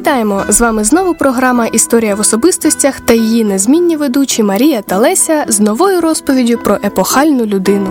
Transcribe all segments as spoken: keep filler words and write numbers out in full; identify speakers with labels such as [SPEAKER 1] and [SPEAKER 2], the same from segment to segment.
[SPEAKER 1] Вітаємо! З вами знову програма «Історія в особистостях» та її незмінні ведучі Марія та Леся з новою розповіддю про епохальну людину.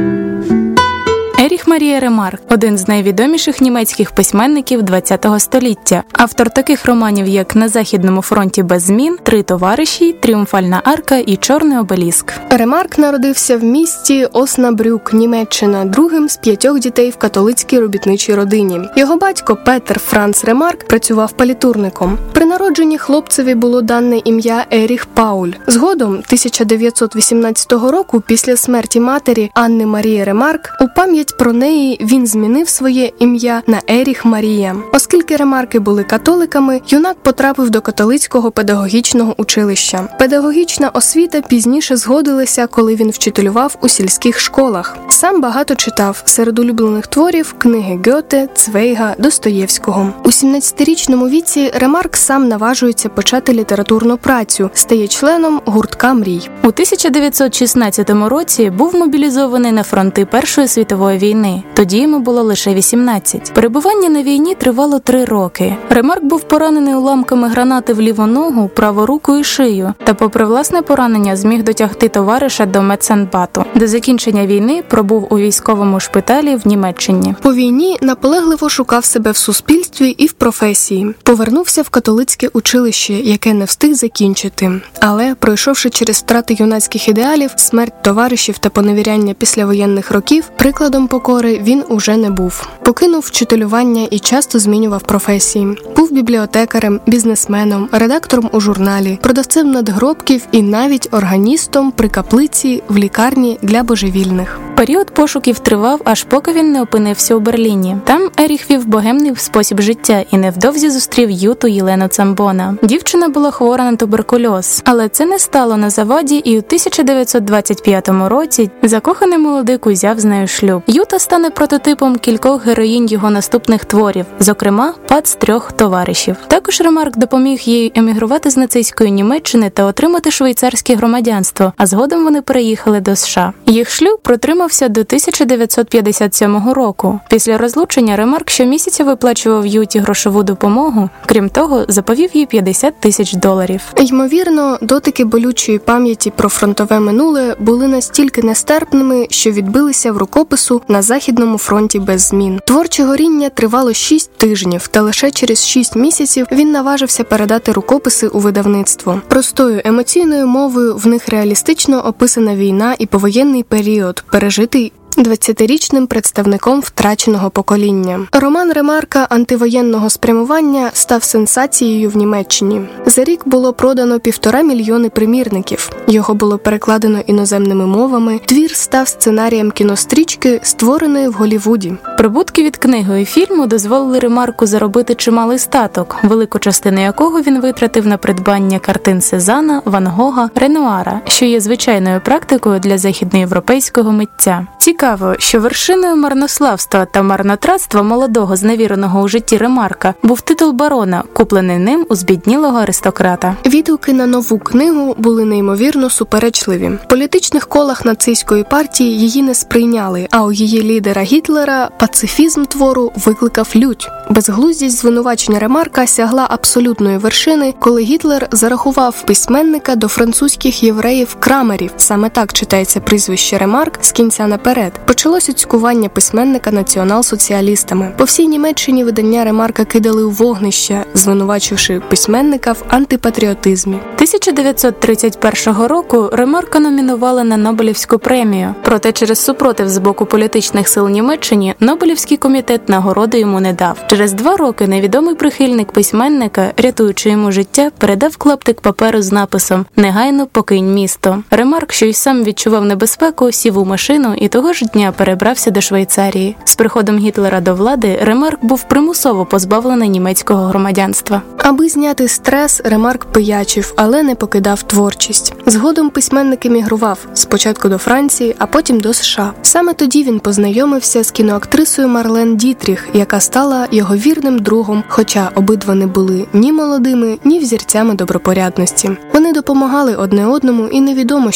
[SPEAKER 2] Еріх Марія Ремарк – один з найвідоміших німецьких письменників ХХ століття. Автор таких романів, як «На Західному фронті без змін», «Три товариші», «Тріумфальна арка» і «Чорний обеліск».
[SPEAKER 1] Ремарк народився в місті Оснабрюк, Німеччина, другим з п'ятьох дітей в католицькій робітничій родині. Його батько Петер Франц Ремарк працював палітурником. При народженні хлопцеві було дане ім'я Еріх Пауль. Згодом, тисяча дев'ятсот вісімнадцятого року, після смерті матері Анни Марії Ремарк, у пам'ять про неї він змінив своє ім'я на Еріх Марія. Оскільки Ремарки були католиками, юнак потрапив до католицького педагогічного училища. Педагогічна освіта пізніше згодилася, коли він вчителював у сільських школах. Сам багато читав, серед улюблених творів книги Гьоте, Цвейга, Достоєвського. У сімнадцятирічному віці Ремарк сам наважується почати літературну працю, стає членом гуртка мрій.
[SPEAKER 2] У тисяча дев'ятсот шістнадцятому році був мобілізований на фронти Першої світової війни. Тоді йому було лише вісімнадцять. Перебування на війні тривало три роки. Ремарк був поранений уламками гранати в ліву ногу, праву руку і шию, та попри власне поранення зміг дотягти товариша до медсанбату. До закінчення війни пробув у військовому шпиталі в Німеччині.
[SPEAKER 1] По війні наполегливо шукав себе в суспільстві і в професії. Повернувся в католицьке училище, яке не встиг закінчити. Але, пройшовши через втрати юнацьких ідеалів, смерть товаришів та поневіряння післявоєнних років, прикладом покори він уже не був. Покинув вчителювання і часто змінював професії. Був бібліотекарем, бізнесменом, редактором у журналі, продавцем надгробків і навіть органістом при каплиці в лікарні для божевільних.
[SPEAKER 2] Період пошуків тривав, аж поки він не опинився у Берліні. Там Еріх вів богемний спосіб життя і невдовзі зустрів Юту Єлену Цамбона. Дівчина була хвора на туберкульоз, але це не стало на заваді, і у тисяча дев'ятсот двадцять п'ятому році закоханий молодик узяв з нею шлюб. Юта стане прототипом кількох героїнь його наступних творів, зокрема «Пац трьох товаришів». Також Ремарк допоміг їй емігрувати з нацистської Німеччини та отримати швейцарське громадянство, а згодом вони переїхали до США. Їх шлюб протримався до тисяча дев'ятсот п'ятдесят сьомого року. Після розлучення Ремарк щомісяця виплачував Юті грошову допомогу, крім того, заповів їй п'ятдесят тисяч доларів.
[SPEAKER 1] Ймовірно, дотики болючої пам'яті про фронтове минуле були настільки нестерпними, що відбилися в рукопису «На Західному фронті без змін». Творче горіння тривало шість тижнів, та лише через шість місяців він наважився передати рукописи у видавництво. Простою емоційною мовою в них реалістично описана війна і повоєнний період, пережитий двадцятирічним представником втраченого покоління. Роман Ремарка антивоєнного спрямування став сенсацією в Німеччині. За рік було продано півтора мільйони примірників. Його було перекладено іноземними мовами. Твір став сценарієм кінострічки, створеної в Голлівуді.
[SPEAKER 2] Прибутки від книги і фільму дозволили Ремарку заробити чималий статок, велику частину якого він витратив на придбання картин Сезана, Ван Гога, Ренуара, що є звичайною практикою для західноєвропейського митця. Цікаво, що вершиною марнославства та марнотратства молодого зневіреного у житті Ремарка був титул барона, куплений ним у збіднілого аристократа.
[SPEAKER 1] Відгуки на нову книгу були неймовірно суперечливі. В політичних колах нацистської партії її не сприйняли, а у її лідера Гітлера пацифізм твору викликав лють. Безглуздість звинувачення Ремарка сягла абсолютної вершини, коли Гітлер зарахував письменника до французьких євреїв-крамерів. Саме так читається прізвище Ремарк з кінця наперед. Почалося цькування письменника націонал-соціалістами. По всій Німеччині видання Ремарка кидали у вогнище, звинувачивши письменника в антипатріотизмі.
[SPEAKER 2] тисяча дев'ятсот тридцять першого року Ремарка номінували на Нобелівську премію. Проте через супротив з боку політичних сил Німеччини Нобелівський комітет нагороди йому не дав. Через два роки невідомий прихильник письменника, рятуючи йому життя, передав клаптик паперу з написом «Негайно покинь місто». Ремарк, що й сам відчував небезпеку, сів у машину і того ж дня перебрався до Швейцарії. З приходом Гітлера до влади Ремарк був примусово позбавлений німецького громадянства.
[SPEAKER 1] Аби зняти стрес, Ремарк пиячив, але не покидав творчість. Згодом письменник емігрував, спочатку до Франції, а потім до США. Саме тоді він познайомився з кіноактрисою Марлен Дітріх, яка стала його вірним другом, хоча обидва не були ні молодими, ні взірцями добропорядності. Вони допомагали одне одному, і невідомо,